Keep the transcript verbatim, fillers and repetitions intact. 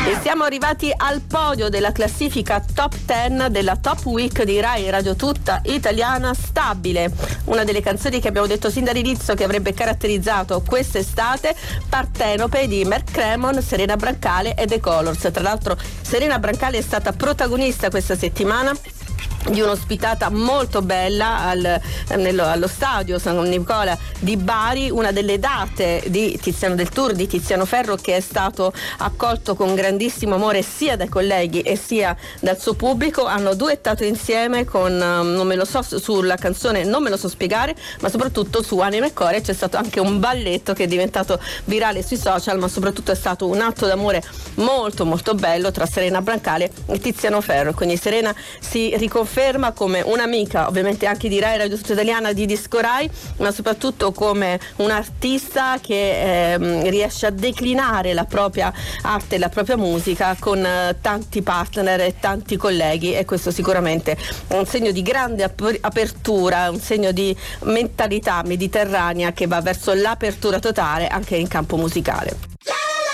E siamo arrivati al podio della classifica top dieci della Top Week di Rai Radio Tutta Italiana Stabile, una delle canzoni che abbiamo detto sin dall'inizio che avrebbe caratterizzato quest'estate, Partenope di Mark Cremon, Serena Brancale e The Colors. Tra l'altro Serena Brancale è stata protagonista questa settimana di un'ospitata molto bella al, nello, allo stadio San Nicola di Bari, una delle date di Tiziano del Tour di Tiziano Ferro, che è stato accolto con grandissimo amore sia dai colleghi e sia dal suo pubblico. Hanno duettato insieme con um, non me lo so sulla canzone Non me lo so spiegare, ma soprattutto su Anima e Core c'è stato anche un balletto che è diventato virale sui social, ma soprattutto è stato un atto d'amore molto molto bello tra Serena Brancale e Tiziano Ferro. Quindi Serena si riconferma ferma come un'amica ovviamente anche di Rai Radio Tutta Italiana, di Disco Rai, ma soprattutto come un'artista che ehm, riesce a declinare la propria arte e la propria musica con eh, tanti partner e tanti colleghi, e questo sicuramente è un segno di grande ap- apertura, un segno di mentalità mediterranea che va verso l'apertura totale anche in campo musicale.